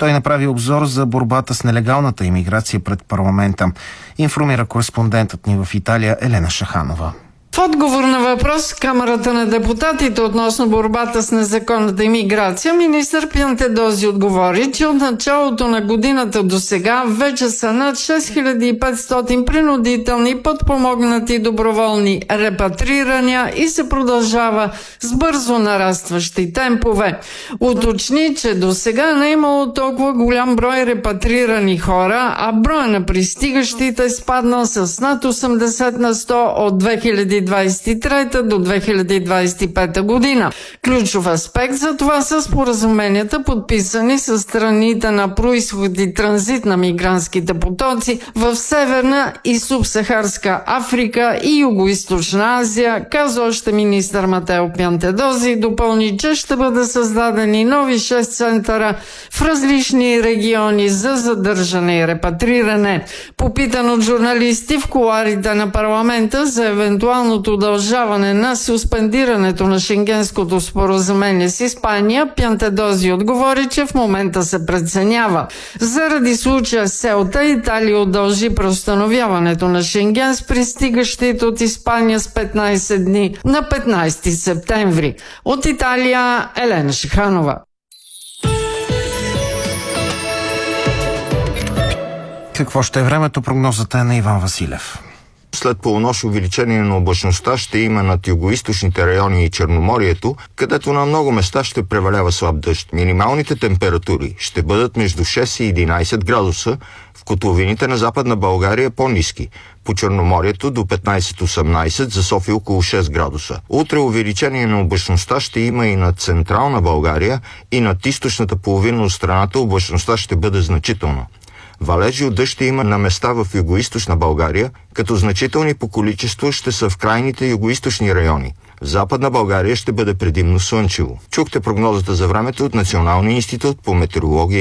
Той направи обзор за борбата с нелегалната имиграция пред парламента. Информира кореспондентът ни в Италия Елена Шаханова. В отговор на въпрос Камарата на депутатите относно борбата с незаконната имиграция, министър Пиантедози отговори, че от началото на годината до сега вече са над 6500 принудителни, подпомогнати доброволни репатрирания и се продължава с бързо нарастващи темпове. Уточни, че до сега не е имало толкова голям брой репатрирани хора, а броя на пристигащите спаднал с над 80 на 100 от 2023 до 2025 година. Ключов аспект за това са споразуменията, подписани с страните на произход и транзит на мигрантските потоци в Северна и Субсахарска Африка и Югоизточна Азия, каза още министър Матео Пиантедози и допълни, че ще бъдат създадени нови 6 центъра в различни региони за задържане и репатриране. Попитан от журналисти в кулоарите на парламента за евентуално удължаване на суспендирането на Шенгенското споразумение с Испания, Пиантедози отговори, че в момента се преценява. Заради случая с Селта, Италия удължи преустановяването на Шенген с пристигащите от Испания с 15 дни на 15 септември. От Италия Елена Шиханова. Какво ще е времето? Прогнозата е на Иван Василев. След полунощ увеличение на облачността ще има над югоизточните райони и Черноморието, където на много места ще превалява слаб дъжд. Минималните температури ще бъдат между 6 и 11 градуса, в котловините на Западна България по-ниски. По Черноморието до 15-18, за София около 6 градуса. Утре увеличение на облачността ще има и над Централна България, и над източната половина от страната облачността ще бъде значителна. Валежи от дъжд ще има на места в югоизточна България, като значителни по количество ще са в крайните югоизточни райони. В Западна България ще бъде предимно слънчево. Чухте прогнозата за времето от Националния институт по метеорология